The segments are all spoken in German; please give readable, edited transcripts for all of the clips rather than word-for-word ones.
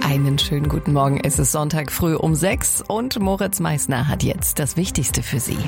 Einen schönen guten Morgen. Es ist Sonntag früh um 6 und Moritz Meissner hat jetzt das Wichtigste für Sie.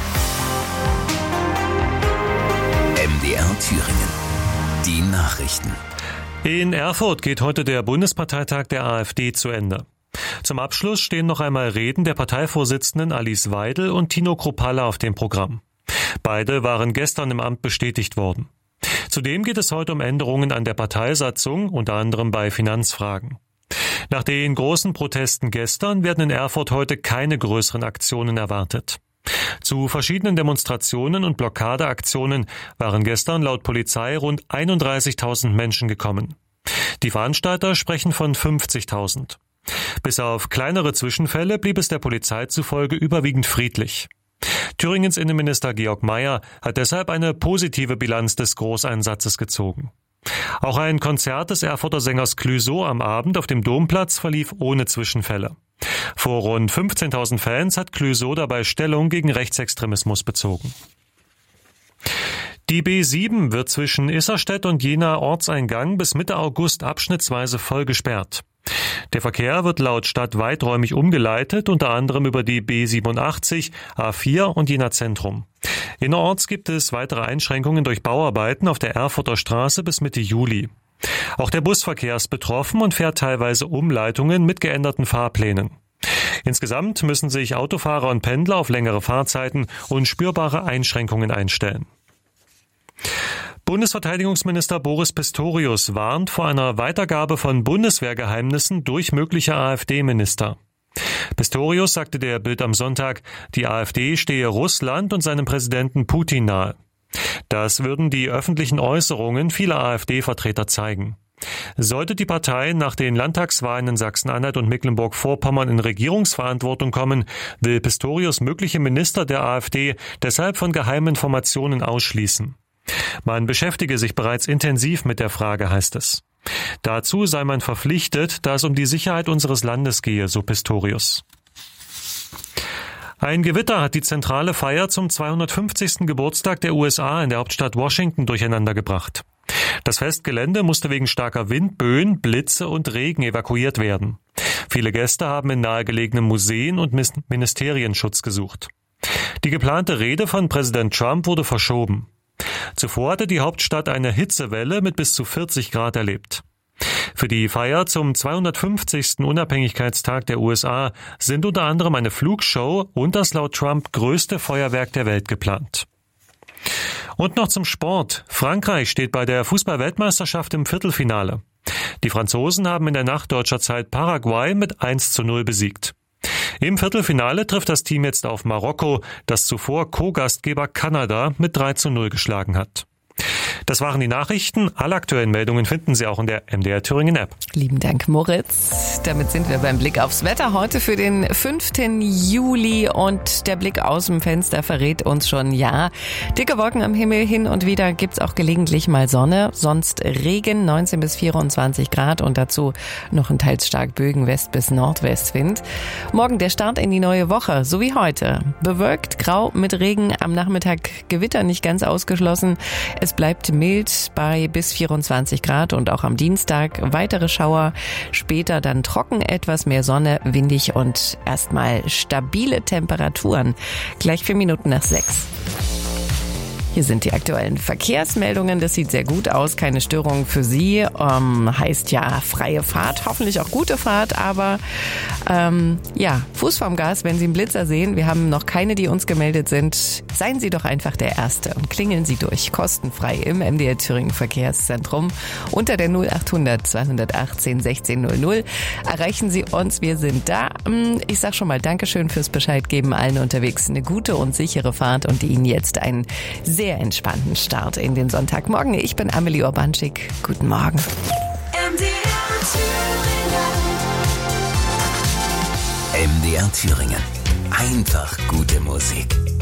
MDR Thüringen. Die Nachrichten. In Erfurt geht heute der Bundesparteitag der AfD zu Ende. Zum Abschluss stehen noch einmal Reden der Parteivorsitzenden Alice Weidel und Tino Kruppalla auf dem Programm. Beide waren gestern im Amt bestätigt worden. Zudem geht es heute um Änderungen an der Parteisatzung, unter anderem bei Finanzfragen. Nach den großen Protesten gestern werden in Erfurt heute keine größeren Aktionen erwartet. Zu verschiedenen Demonstrationen und Blockadeaktionen waren gestern laut Polizei rund 31.000 Menschen gekommen. Die Veranstalter sprechen von 50.000. Bis auf kleinere Zwischenfälle blieb es der Polizei zufolge überwiegend friedlich. Thüringens Innenminister Georg Mayer hat deshalb eine positive Bilanz des Großeinsatzes gezogen. Auch ein Konzert des Erfurter Sängers Clouseau am Abend auf dem Domplatz verlief ohne Zwischenfälle. Vor rund 15.000 Fans hat Clouseau dabei Stellung gegen Rechtsextremismus bezogen. Die B7 wird zwischen Isserstedt und Jena Ortseingang bis Mitte August abschnittsweise voll gesperrt. Der Verkehr wird laut Stadt weiträumig umgeleitet, unter anderem über die B87, A4 und Jena Zentrum. Innerorts gibt es weitere Einschränkungen durch Bauarbeiten auf der Erfurter Straße bis Mitte Juli. Auch der Busverkehr ist betroffen und fährt teilweise Umleitungen mit geänderten Fahrplänen. Insgesamt müssen sich Autofahrer und Pendler auf längere Fahrzeiten und spürbare Einschränkungen einstellen. Bundesverteidigungsminister Boris Pistorius warnt vor einer Weitergabe von Bundeswehrgeheimnissen durch mögliche AfD-Minister. Pistorius sagte der Bild am Sonntag, die AfD stehe Russland und seinem Präsidenten Putin nahe. Das würden die öffentlichen Äußerungen vieler AfD-Vertreter zeigen. Sollte die Partei nach den Landtagswahlen in Sachsen-Anhalt und Mecklenburg-Vorpommern in Regierungsverantwortung kommen, will Pistorius mögliche Minister der AfD deshalb von Geheiminformationen ausschließen. Man beschäftige sich bereits intensiv mit der Frage, heißt es. Dazu sei man verpflichtet, da es um die Sicherheit unseres Landes gehe, so Pistorius. Ein Gewitter hat die zentrale Feier zum 250. Geburtstag der USA in der Hauptstadt Washington durcheinandergebracht. Das Festgelände musste wegen starker Windböen, Blitze und Regen evakuiert werden. Viele Gäste haben in nahegelegenen Museen und Ministerien Schutz gesucht. Die geplante Rede von Präsident Trump wurde verschoben. Zuvor hatte die Hauptstadt eine Hitzewelle mit bis zu 40 Grad erlebt. Für die Feier zum 250. Unabhängigkeitstag der USA sind unter anderem eine Flugshow und das laut Trump größte Feuerwerk der Welt geplant. Und noch zum Sport. Frankreich steht bei der Fußball-Weltmeisterschaft im Viertelfinale. Die Franzosen haben in der Nacht deutscher Zeit Paraguay mit 1:0 besiegt. Im Viertelfinale trifft das Team jetzt auf Marokko, das zuvor Co-Gastgeber Kanada mit 3:0 geschlagen hat. Das waren die Nachrichten. Alle aktuellen Meldungen finden Sie auch in der MDR Thüringen App. Lieben Dank, Moritz. Damit sind wir beim Blick aufs Wetter heute für den 5. Juli und der Blick aus dem Fenster verrät uns schon, ja, dicke Wolken am Himmel, hin und wieder gibt's auch gelegentlich mal Sonne, sonst Regen, 19 bis 24 Grad und dazu noch ein teils stark Bögen West- bis Nordwestwind. Morgen der Start in die neue Woche, so wie heute. Bewölkt, grau mit Regen, am Nachmittag Gewitter nicht ganz ausgeschlossen. Es bleibt mild bei bis 24 Grad und auch am Dienstag weitere Schauer. Später dann trocken, etwas mehr Sonne, windig und erstmal stabile Temperaturen. Gleich 4 Minuten nach 6. Hier sind die aktuellen Verkehrsmeldungen. Das sieht sehr gut aus. Keine Störungen für Sie. Heißt ja freie Fahrt. Hoffentlich auch gute Fahrt. Aber Fuß vorm Gas, wenn Sie einen Blitzer sehen. Wir haben noch keine, die uns gemeldet sind. Seien Sie doch einfach der Erste und klingeln Sie durch. Kostenfrei im MDR Thüringen Verkehrszentrum. Unter der 0800 218 1600 erreichen Sie uns. Wir sind da. Ich sag schon mal Dankeschön fürs Bescheid geben. Allen unterwegs eine gute und sichere Fahrt und Ihnen jetzt einen sehr entspannten Start in den Sonntagmorgen. Ich bin Amelie Urbanschik. Guten Morgen. MDR Thüringen. Einfach gute Musik.